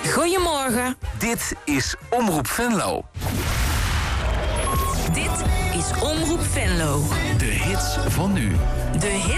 Goedemorgen. Dit is Omroep Venlo. Dit is Omroep Venlo. De hits van nu. De hits